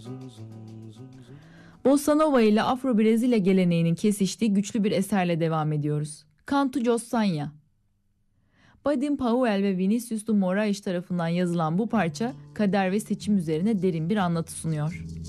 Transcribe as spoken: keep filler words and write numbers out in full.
Bossa Nova ile Afro-Brezilya geleneğinin kesiştiği güçlü bir eserle devam ediyoruz. Canto Jossanha. Baden-Powell ve Vinicius de Moraes tarafından yazılan bu parça kader ve seçim üzerine derin bir anlatı sunuyor.